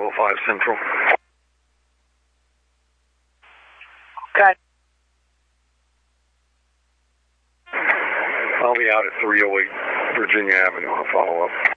505 Central. Okay. I'll be out at 308 Virginia Avenue. I'll follow up.